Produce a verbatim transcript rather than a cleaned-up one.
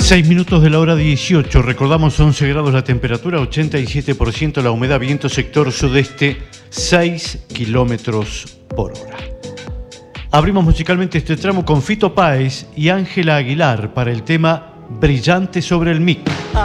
seis minutos de la hora dieciocho, recordamos once grados la temperatura, ochenta y siete por ciento la humedad, viento sector sudeste, seis kilómetros por hora. Abrimos musicalmente este tramo con Fito Páez y Ángela Aguilar para el tema Brillante sobre el mic.